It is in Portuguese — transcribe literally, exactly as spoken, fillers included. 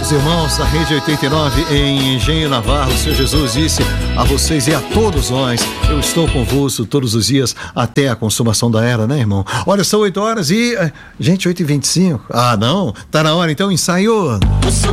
Queridos irmãos da Rede oitenta e nove em Engenho Navarro, o Senhor Jesus disse a vocês e a todos nós: eu estou convosco todos os dias até a consumação da era, né, irmão? Olha, são oito horas e... Gente, oito e vinte e cinco. Ah, não? Tá na hora, então, ensaio.